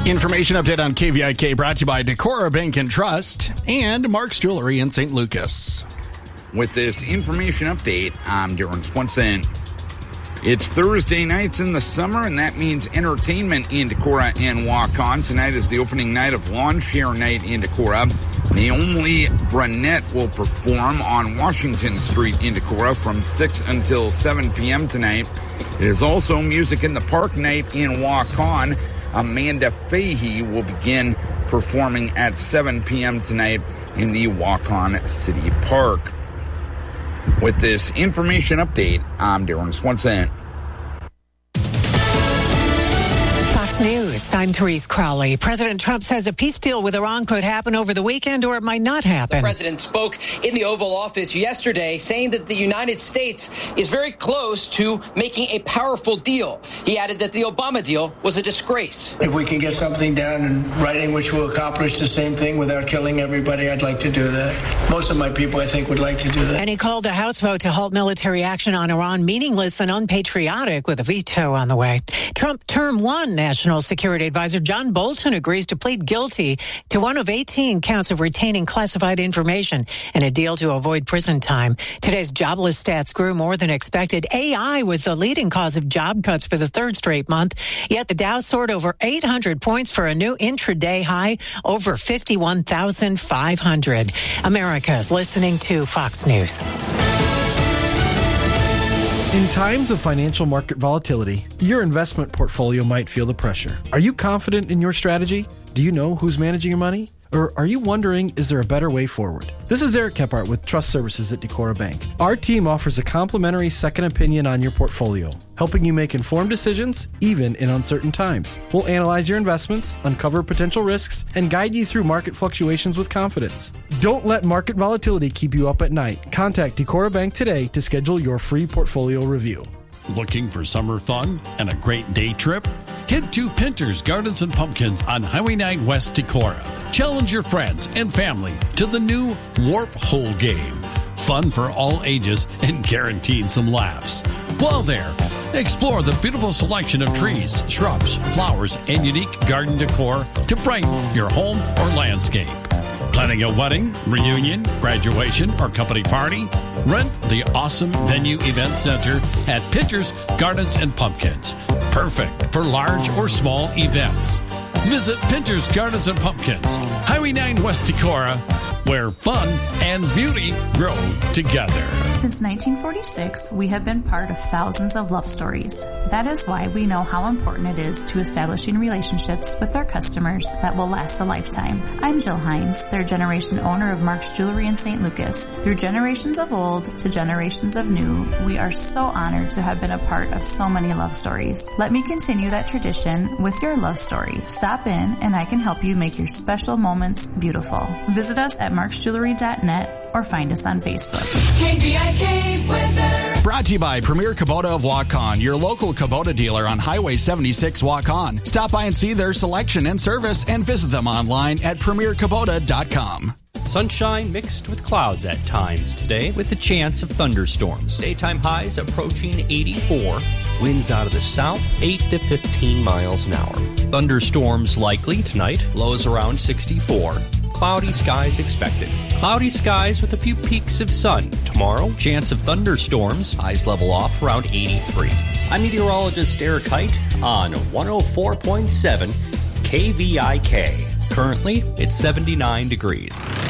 Information update on KVIK brought to you by Decorah Bank and Trust and Mark's Jewelry in St. Lucas. With this information update, I'm Darren Swenson. It's Thursday nights in the summer, and that means entertainment in Decorah and Waukon. Tonight is the opening night of Lawn Share Night in Decorah. Naomi Brunette will perform on Washington Street in Decorah from 6 until 7 p.m. tonight. It is also Music in the Park night in Waukon. Amanda Fahey will begin performing at 7 p.m. tonight in the Waukon City Park. With this information update, I'm Darren Swenson. Fox News, I'm Therese Crowley. President Trump says a peace deal with Iran could happen over the weekend or it might not happen. The president spoke in the Oval Office yesterday saying that the United States is very close to making a powerful deal. He added that the Obama deal was a disgrace. If we can get something down in writing which will accomplish the same thing without killing everybody, I'd like to do that. Most of my people, I think, would like to do that. And he called a House vote to halt military action on Iran meaningless and unpatriotic with a veto on the way. Trump Term 1 National Security Advisor John Bolton agrees to plead guilty to one of 18 counts of retaining classified information in a deal to avoid prison time. Today's jobless stats grew more than expected. AI was the leading cause of job cuts for the third straight month, yet the Dow soared over 800 points for a new intraday high, over 51,500. America's listening to Fox News. In times of financial market volatility, your investment portfolio might feel the pressure. Are you confident in your strategy? Do you know who's managing your money? Or are you wondering, is there a better way forward? This is Eric Kephart with Trust Services at Decorah Bank. Our team offers a complimentary second opinion on your portfolio, helping you make informed decisions even in uncertain times. We'll analyze your investments, uncover potential risks, and guide you through market fluctuations with confidence. Don't let market volatility keep you up at night. Contact Decorah Bank today to schedule your free portfolio review. Looking for summer fun and a great day trip? Head to Pinter's Gardens and Pumpkins on Highway 9 West Decorah. Challenge your friends and family to the new Warp Hole game. Fun for all ages and guaranteed some laughs. While there, explore the beautiful selection of trees, shrubs, flowers, and unique garden decor to brighten your home or landscape. Planning a wedding, reunion, graduation, or company party? Rent the awesome Venue Event Center at Pinter's Gardens and Pumpkins. Perfect for large or small events. Visit Pinter's Gardens and Pumpkins, Highway 9 West Decorah, where fun and beauty grow together. Since 1946, we have been part of thousands of love stories. That is why we know how important it is to establishing relationships with our customers that will last a lifetime. I'm Jill Hines, third generation owner of Mark's Jewelry in St. Lucas. Through generations of old to generations of new, we are so honored to have been a part of so many love stories. Let me continue that tradition with your love story. Stop in and I can help you make your special moments beautiful. Visit us at marksjewelry.net or find us on Facebook. KVIK weather. Brought to you by Premier Kubota of Waukon, your local Kubota dealer on Highway 76 Waukon. Stop by and see their selection and service and visit them online at premierkubota.com. Sunshine mixed with clouds at times today with a chance of thunderstorms. Daytime highs approaching 84. Winds out of the south, 8 to 15 miles an hour. Thunderstorms likely tonight, lows around 64. Cloudy skies expected. Cloudy skies with a few peaks of sun. Tomorrow, chance of thunderstorms. Highs level off around 83. I'm meteorologist Eric Height on 104.7 KVIK. Currently, it's 79 degrees.